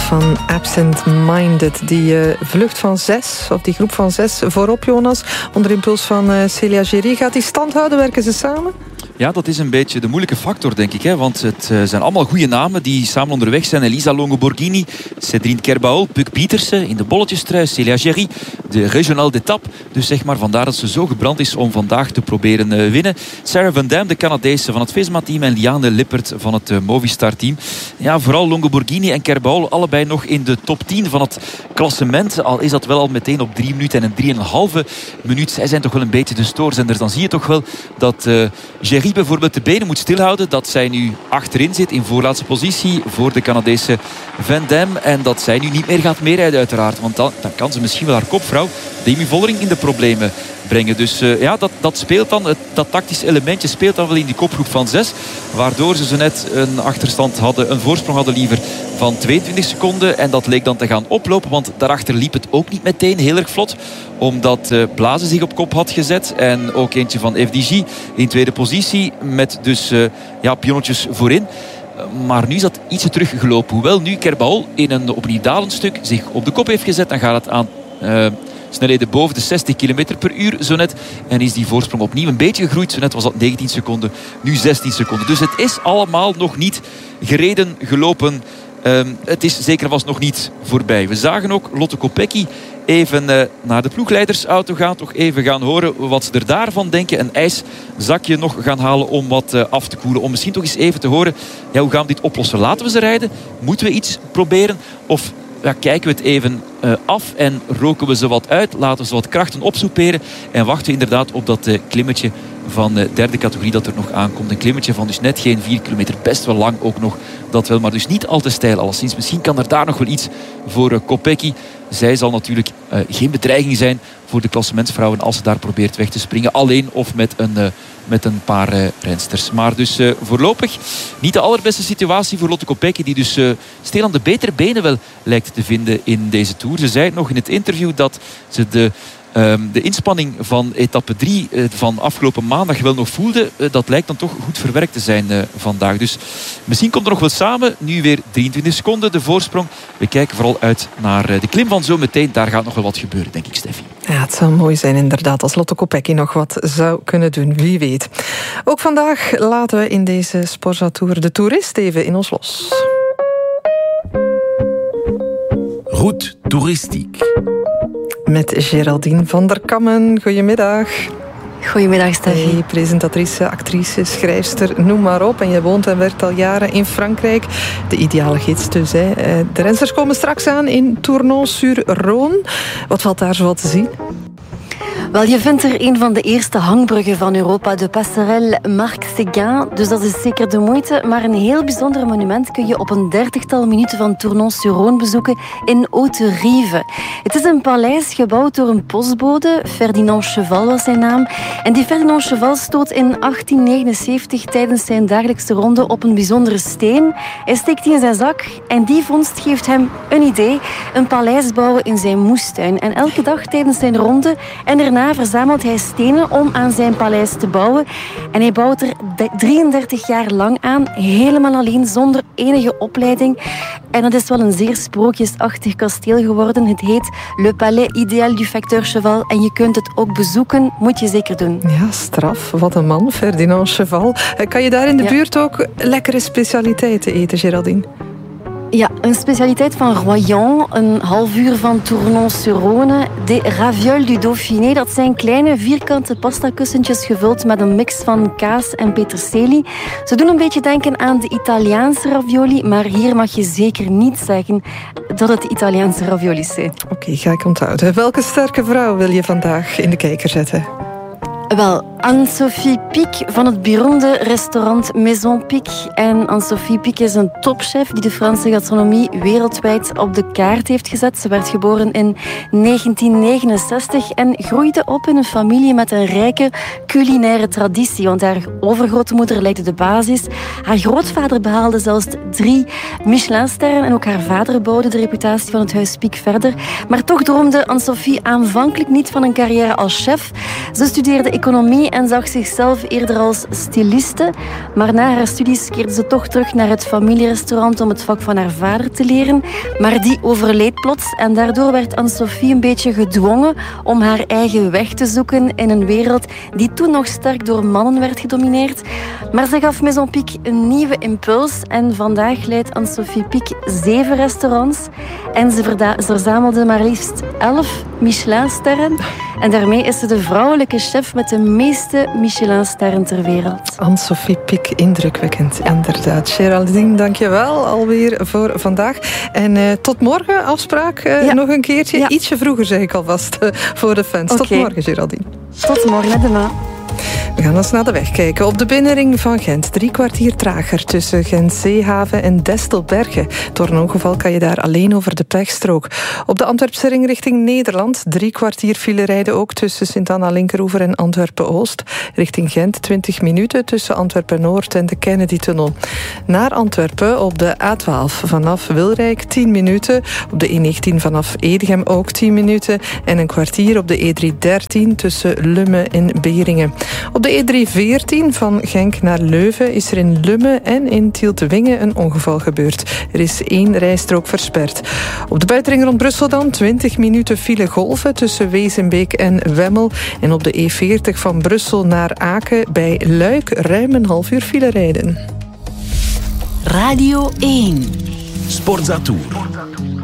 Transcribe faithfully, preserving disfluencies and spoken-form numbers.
van Absent Minded. Die uh, vlucht van zes, of die groep van zes voorop, Jonas, onder impuls van uh, Célia Géry. Gaat die stand houden? Werken ze samen? Ja, dat is een beetje de moeilijke factor, denk ik. Hè? Want het uh, zijn allemaal goede namen die samen onderweg zijn. Elisa Longo-Borghini, Cédrine Kerbaol, Puk Pietersen in de bolletjestrui, Célia Géry, de Regional d'Etape. Dus zeg maar, vandaar dat ze zo gebrand is om vandaag te proberen uh, winnen. Sarah Van Dam, de Canadese van het Visma-team, en Liane Lippert van het uh, Movistar-team. Ja, vooral Longo-Borghini en Kerbaol, allebei nog in de top tien van het klassement. Al is dat wel al meteen op drie minuten en een drieënhalve minuut. Zij zijn toch wel een beetje de stoorzenders. Dan zie je toch wel dat uh, Géry bijvoorbeeld de benen moet stilhouden. Dat zij nu achterin zit in voorlaatste positie voor de Canadese Van Dam. En dat zij nu niet meer gaat meerijden uiteraard. Want dan, dan kan ze misschien wel haar kopvrouw Demi Vollering in de problemen brengen. Dus uh, ja, dat, dat speelt dan. Het, dat tactische elementje speelt dan wel in die kopgroep van zes. Waardoor ze zo net een achterstand hadden, een voorsprong hadden liever van tweeëntwintig seconden. En dat leek dan te gaan oplopen. Want daarachter liep het ook niet meteen heel erg vlot. Omdat uh, Blaze zich op kop had gezet. En ook eentje van F D G in tweede positie. Met dus uh, ja, pionnetjes voorin. Maar nu is dat ietsje teruggelopen. Hoewel nu Kerbaol in een opnieuw dalend stuk zich op de kop heeft gezet. Dan gaat het aan Uh, snelheden boven de zestig kilometer per uur zo net. En is die voorsprong opnieuw een beetje gegroeid. Zo net was dat negentien seconden, nu zestien seconden. Dus het is allemaal nog niet gereden, gelopen. Um, het is zeker vast nog niet voorbij. We zagen ook Lotte Kopecky even uh, naar de ploegleidersauto gaan. Toch even gaan horen wat ze er daarvan denken. Een ijszakje nog gaan halen om wat uh, af te koelen. Om misschien toch eens even te horen, ja, hoe gaan we dit oplossen? Laten we ze rijden? Moeten we iets proberen? Of ja, kijken we het even uh, af en roken we ze wat uit. Laten we ze wat krachten opsoeperen. En wachten we inderdaad op dat uh, klimmetje van de derde categorie dat er nog aankomt. Een klimmetje van dus net geen vier kilometer. Best wel lang ook nog. Dat wel, maar dus niet al te steil. Alleszins, misschien kan er daar nog wel iets voor uh, Kopecky. Zij zal natuurlijk uh, geen bedreiging zijn voor de klassementsvrouwen als ze daar probeert weg te springen. Alleen of met een, uh, met een paar uh, rensters. Maar dus uh, voorlopig niet de allerbeste situatie voor Lotte Kopecky. Die dus uh, stil aan de betere benen wel lijkt te vinden in deze Tour. Ze zei nog in het interview dat ze de... Um, de inspanning van etappe drie uh, van afgelopen maandag wel nog voelde. Uh, dat lijkt dan toch goed verwerkt te zijn uh, vandaag. Dus misschien komt er nog wel samen. Nu weer drieëntwintig seconden de voorsprong. We kijken vooral uit naar uh, de klim van zo meteen. Daar gaat nog wel wat gebeuren, denk ik, Steffi. Ja, het zou mooi zijn inderdaad als Lotte Kopecky nog wat zou kunnen doen. Wie weet. Ook vandaag laten we in deze Sporza-tour de toerist even in ons los. Route toeristiek. Met Geraldine van der Kammen. Goedemiddag. Goedemiddag, Steffi. Hey, presentatrice, actrice, schrijfster, noem maar op. En je woont en werkt al jaren in Frankrijk. De ideale gids dus. Hè. De rensters komen straks aan in Tournon-sur-Rhône. Wat valt daar zoal te zien? Wel, je vindt er een van de eerste hangbruggen van Europa, de passerelle Marc Séguin. Dus dat is zeker de moeite. Maar een heel bijzonder monument kun je op een dertigtal minuten van Tournon-sur-Rhône bezoeken in Haute-Rive. Het is een paleis gebouwd door een postbode. Ferdinand Cheval was zijn naam. En die Ferdinand Cheval stoot in achttien negenenzeventig tijdens zijn dagelijkse ronde op een bijzondere steen. Hij steekt die in zijn zak en die vondst geeft hem een idee. Een paleis bouwen in zijn moestuin. En elke dag tijdens zijn ronde en daarna verzamelt hij stenen om aan zijn paleis te bouwen. En hij bouwt er drieëndertig jaar lang aan, helemaal alleen, zonder enige opleiding. En dat is wel een zeer sprookjesachtig kasteel geworden. Het heet Le Palais Idéal du Facteur Cheval. En je kunt het ook bezoeken, moet je zeker doen. Ja, straf. Wat een man, Ferdinand Cheval. Kan je daar in de ja. buurt ook lekkere specialiteiten eten, Geraldine? Ja, een specialiteit van Royan, een half uur van Tournon-sur-Rhône. De ravioles du Dauphiné, dat zijn kleine vierkante pastakussentjes gevuld met een mix van kaas en peterselie. Ze doen een beetje denken aan de Italiaanse ravioli, maar hier mag je zeker niet zeggen dat het Italiaanse ravioli zijn. Oké, okay, ga ik onthouden. Welke sterke vrouw wil je vandaag in de kijker zetten? Wel, Anne-Sophie Pic van het beroemde restaurant Maison Pic. En Anne-Sophie Pic is een topchef die de Franse gastronomie wereldwijd op de kaart heeft gezet. Ze werd geboren in negentien negenenzestig en groeide op in een familie met een rijke culinaire traditie. Want haar overgrootmoeder legde de basis. Haar grootvader behaalde zelfs drie Michelinsterren en ook haar vader bouwde de reputatie van het huis Pic verder. Maar toch droomde Anne-Sophie aanvankelijk niet van een carrière als chef. Ze studeerde economie en zag zichzelf eerder als styliste. Maar na haar studies keerde ze toch terug naar het familierestaurant om het vak van haar vader te leren. Maar die overleed plots en daardoor werd Anne-Sophie een beetje gedwongen om haar eigen weg te zoeken in een wereld die toen nog sterk door mannen werd gedomineerd. Maar ze gaf Maison Pic een nieuwe impuls en vandaag leidt Anne-Sophie Pic zeven restaurants en ze, verda- ze verzamelde maar liefst elf Michelin-sterren. En daarmee is ze de vrouwelijke chef met de meeste Michelin-sterren ter wereld. Anne-Sophie Pic, indrukwekkend, inderdaad. Geraldine, dank je wel alweer voor vandaag. En uh, tot morgen, afspraak uh, ja. nog een keertje. Ja. Ietsje vroeger, zeg ik alvast, uh, voor de fans. Okay. Tot morgen, Geraldine. Tot morgen, à demain. We gaan eens naar de weg kijken. Op de binnenring van Gent. Drie kwartier trager tussen Gent-Zeehaven en Destelbergen. Door een ongeval kan je daar alleen over de pechstrook. Op de Antwerpse ring richting Nederland. Drie kwartier file rijden ook tussen Sint-Anna-Linkeroever en Antwerpen-Oost. Richting Gent twintig minuten tussen Antwerpen-Noord en de Kennedy-tunnel. Naar Antwerpen op de A twaalf vanaf Wilrijk tien minuten. Op de E negentien vanaf Edegem ook tien minuten. En een kwartier op de E driehonderddertien tussen Lummen en Beringen. Op de E driehonderdveertien van Genk naar Leuven is er in Lummen en in Tieltewingen een ongeval gebeurd. Er is één rijstrook versperd. Op de buitenring rond Brussel dan twintig minuten file golven tussen Wezenbeek en Wemmel. En op de E veertig van Brussel naar Aken bij Luik ruim een half uur file rijden. Radio één. Sportza Tour.